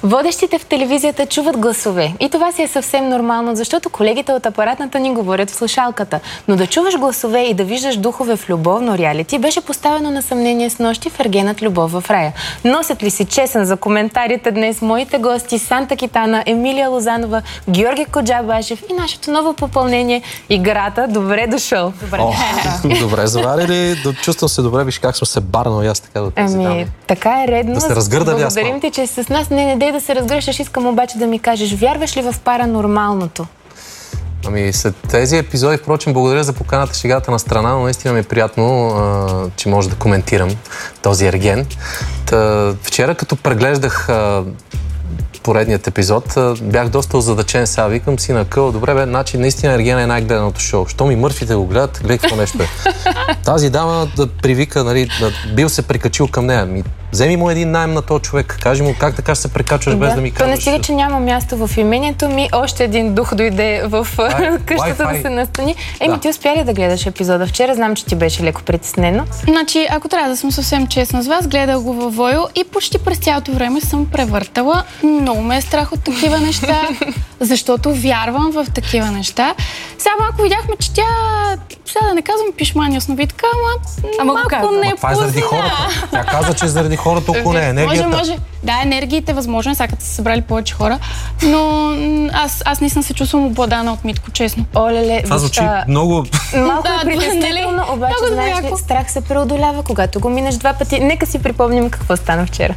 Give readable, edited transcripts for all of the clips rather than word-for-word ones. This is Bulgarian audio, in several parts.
Водещите в телевизията чуват гласове. И това си е съвсем нормално, защото колегите от апаратната ни говорят в слушалката. Но да чуваш гласове и да виждаш духове в любовно реалити беше поставено на съмнение с нощи в Ергенът "Любов в рая". Носят ли си честен за коментарите днес моите гости Санта Китана, Емилия Лозанова, Георги Коджабашев и нашето ново попълнение Играта. Добре дошъл! Добре, заварили. Чувствам се добре, виж как сме се барнали, аз така да те задам. Така е редно. Да се разгърда ли аз? Благодарим ти, че с нас. Не дей да се разгръщаш. Искам обаче да ми кажеш, вярваш ли в паранормалното? След тези епизоди, впрочем, благодаря за поканата, шегата на страна, но наистина ми е приятно, че може да коментирам този Ерген. Вчера, като преглеждах поредният епизод, бях доста озадачен. Сега викам си на къл. Добре, бе, значи наистина Ерген е най-гледаното шоу. Що ми мърфите го гледат, гледай какво нещо е. Тази дама да привика, нали, бил се прикачил към нея. Вземи му един найем на този човек. Кажи му как така се прекачваш без да ми казваш. То не стига, че няма място в имението ми. Още един дух дойде в къщата да се настани. Ти успя ли да гледаш епизода вчера? Знам, че ти беше леко притеснено. Значи, ако трябва да съм съвсем честна с вас, гледах го във Войо и почти през цялото време съм превъртала. Много ме е страх от такива неща, защото вярвам в такива неща. Сега малко видяхме, че тя, сега да не казвам пишмани основитка, ама малко не това е заради хората. Тя каза, че е заради хората около нея. Енергията. Може. Да, енергиите възможно е, сега като са събрали повече хора, но аз наистина се чувствам обладана от Митко, честно. Олеле, това звучи много... Малко е притеснително, обаче знаеш ли, страх се преодолява, когато го минеш два пъти. Нека си припомним какво стана вчера.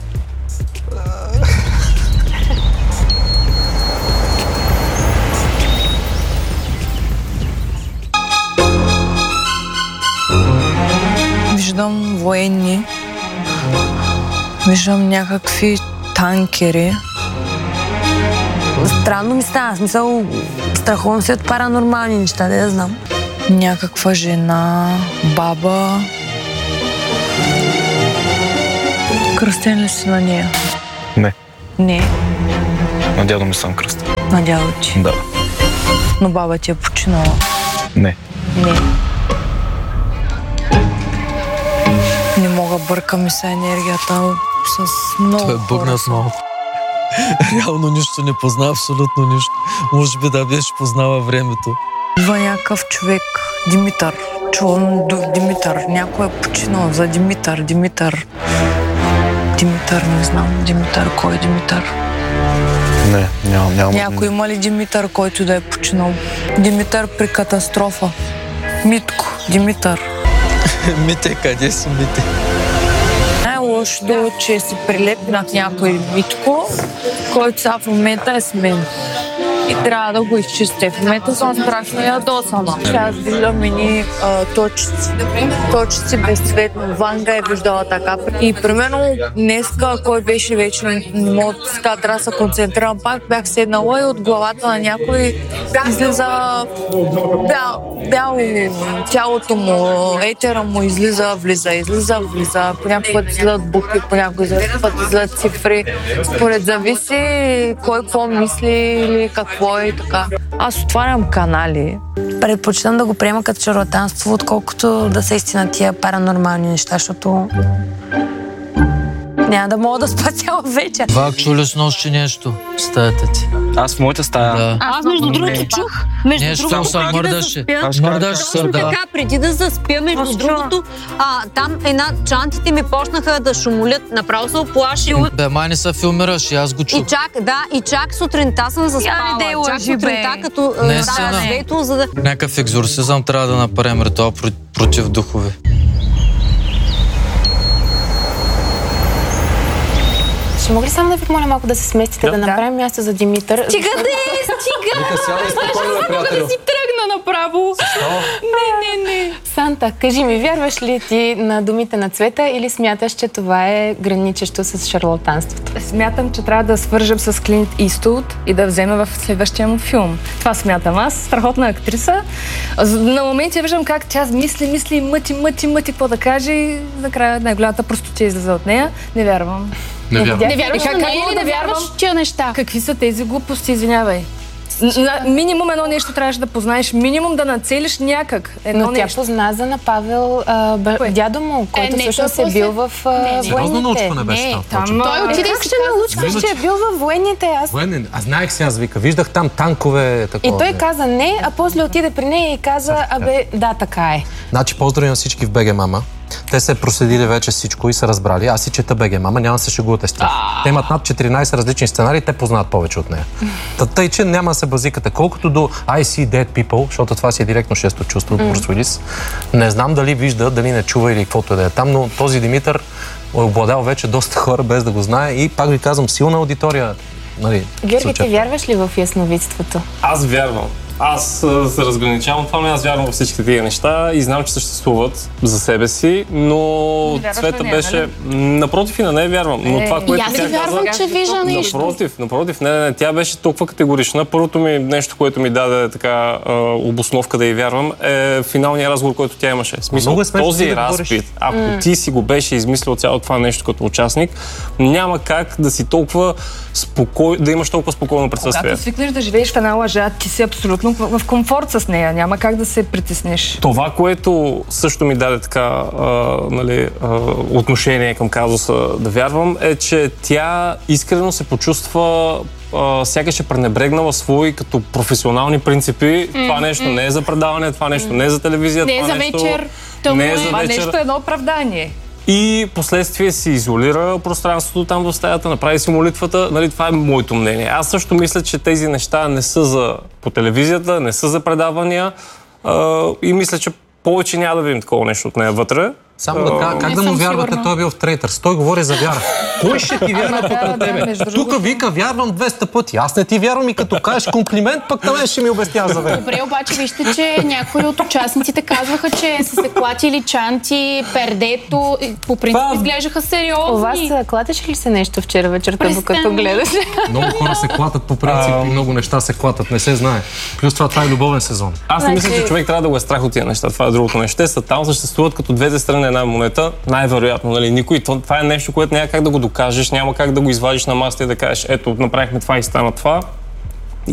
Виждам военни, виждам някакви танкери. Странно ми става, смисъл, страхувам се от паранормални неща, да знам. Някаква жена, баба. Кръстен ли си на нея? Не. Не. На дядо ми съм кръстен. На дядо ти? Да. Но баба ти е починала? Не. Не. Не мога, бърка ми се енергията с много Той е бъгнат малко. Реално нищо не позна, абсолютно нищо. Може би да беше познава времето. Идва някакъв човек, Димитър. Чувам Димитър. Някой е починал за Димитър. Димитър, не знам. Димитър, кой е Димитър? Не, нямам. Някой има ли Димитър, който да е починал? Димитър при катастрофа. Митко, Димитър. Мите, къде си, Мите? Най-лошото е, че си прилепнах някой Митко, който сега в момента е с мен. И трябва да го изчистя. В момента съм страшно ядосана. Аз виждам едни точици безцветно. Ванга е виждала така. И примерно днеска, кой беше вече, не мога да трябва да се концентрирам пак, бях седнала и от главата на някой излиза бяло тялото му, етера му излиза, влиза. По някой път излизат букви, по някой път излизат цифри. Според зависи кой какво мисли или какво е и така. Аз отварям канали. Предпочитам да го приема като шарлатанство, отколкото да са истина тия паранормални неща, защото няма да мога да спа цяла вечер. Вак, чули с нощи нещо в стаята ти? Аз в моята стая? Да. Аз между другото чух. Нещо се мърдаше. Мърдаше се, да. Така, преди да заспя, между другото, там чантите ми почнаха да шумолят. Направо се оплаши. Бе, май не се филмираш, и аз го чух. И чак сутринта съм заспала. Чак сутринта, като става светло, за да... Някакъв екзорсизъм трябва да направим ритуал против духове. Ще мога ли само да ви помоля малко да се сместите, да направим място за Димитър? Стига! Да си тръгна направо. Не. Санта, кажи ми, вярваш ли ти на думите на Цвета или смяташ, че това е граничещо с шарлатанството? Смятам, че трябва да свържем с Клинт Иствуд и да вземе в следващия му филм. Това смятам аз. Страхотна актриса. На моменти виждам как тя мисли, мъти, какво да каже и накрая най-голямата простотия излиза от нея. Не вярвам. Не вярваш, не вярваш тия неща. Какви са тези глупости, извинявай? Минимум едно нещо трябваше да познаеш, минимум да нацелиш някак едно Но тя нещо. позна за на Павел, дядо му, който всъщност е бил в Сериозно военните. научване беше там. Той отиде Как ще научиш, че е бил във военните? Аз знаех си, аз вика, виждах там танкове, такова. И той каза не, а после отиде при нея и каза, да, така е. Значи, поздрави на всички в БГ Мама. Те се проследили вече всичко и са разбрали. Аз си чета БГ Мама, няма да се шегувате с тях. Те имат над 14 различни сценарии, те познават повече от нея. Тъй, че няма да се базикате. Колкото до I see dead people, защото това си е директно шесто чувство от Брус Уилис, не знам дали вижда, дали не чува или каквото да е там, но този Димитър е обладал вече доста хора без да го знае и пак ви казвам, силна аудитория. Нали, Георги, ти вярваш ли в ясновидството? Аз вярвам. Аз се разграничавам това, но аз вярвам във всички тези неща и знам, че съществуват за себе си, но Цвета беше... Напротив и на нея вярвам. Но това, което аз си вярвам, че вижда нещо. Напротив, не, тя беше толкова категорична. Първото ми нещо, което ми даде така обосновка да й вярвам, е финалният разговор, който тя имаше. В смисъл, този разпит, ако ти си го беше измислил цялото това нещо като участник, няма как да си толкова да имаш толкова спокойно присъствие. Когато свикнеш да живееш в една лъжа, ти си абсолютно в комфорт с нея. Няма как да се притесниш. Това, което също ми даде така отношение към казуса да вярвам, е, че тя искрено се почувства сякаш е пренебрегнала свои като професионални принципи. Това нещо не е за предаване, това нещо не е за телевизия, не е за вечер. Това нещо е едно оправдание. И последствие си изолира пространството там в стаята, направи си молитвата. Нали, това е моето мнение. Аз също мисля, че тези неща не са по телевизията, не са за предавания и мисля, че повече няма да видим такова нещо от нея вътре. Само да кажа, как да му вярвате, той е бил в Трейтърс. Той говори за вяра. Кой ще ти вярва покрай тебе? Тук вика, вярвам 200 пъти. Аз не ти вярвам и като кажеш комплимент, пък на мен ще ми обяснява за вера. Добре, обаче вижте, че някои от участниците казваха, че са се клатили чанти, пердето, по принцип изглеждаха сериозни. У вас клатеше ли се нещо вчера вечерта, докато гледаш? Много хора се клатат по принцип и много неща се клатат, не се знае. Плюс това е любовен сезон. Аз не мисля, че човек трябва да го е страх от тия неща. Това е другото нещо. Те са там, съществуват като двете страни една монета, най-вероятно, нали, никой. Това е нещо, което няма как да го докажеш, няма как да го извадиш на масата и да кажеш, ето, направихме това и стана това.